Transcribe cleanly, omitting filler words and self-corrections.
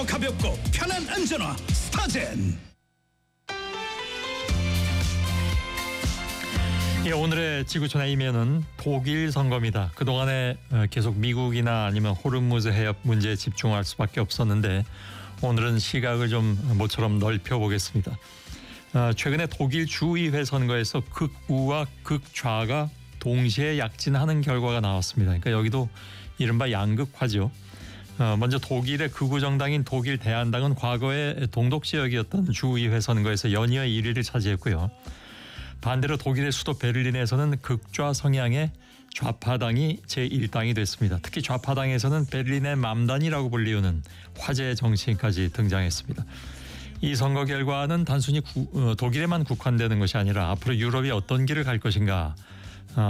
더 가볍고 편한 안전화 스타젠. 예, 오늘의 지구촌의 이면은 독일 선거입니다. 그동안에 계속 미국이나 아니면 호르무즈 해협 문제에 집중할 수밖에 없었는데 오늘은 시각을 좀 모처럼 넓혀보겠습니다. 최근에 독일 주의회 선거에서 극우와 극좌가 동시에 약진하는 결과가 나왔습니다. 그러니까 여기도 이른바 양극화죠. 먼저 독일의 극우 정당인 독일 대한당은 과거에 동독 지역이었던 주의회 선거에서 연이어 1위를 차지했고요. 반대로 독일의 수도 베를린에서는 극좌 성향의 좌파당이 제1당이 됐습니다. 특히 좌파당에서는 베를린의 맘단이라고 불리우는 화제의 정치인까지 등장했습니다. 이 선거 결과는 단순히 독일에만 국한되는 것이 아니라 앞으로 유럽이 어떤 길을 갈 것인가